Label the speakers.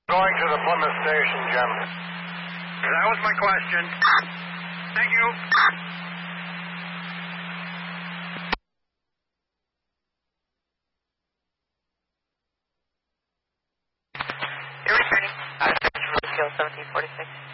Speaker 1: Going to the Plymouth station, Jim.
Speaker 2: That was my question. Thank you.
Speaker 3: You're returning. Skill 1746.